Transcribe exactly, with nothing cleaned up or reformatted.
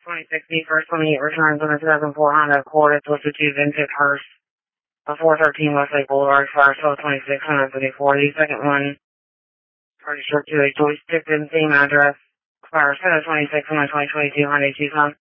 twenty-six B, first twenty-eight returns on the two thousand four Honda Accord. It's listed to Vincent Hurst, a four thirteen Westlake Boulevard, Firestone twenty-six hundred fifty-four. The second one, pretty sure to a joystick in the same address, Firestone twenty-six hundred twenty twenty-two Hyundai Tucson.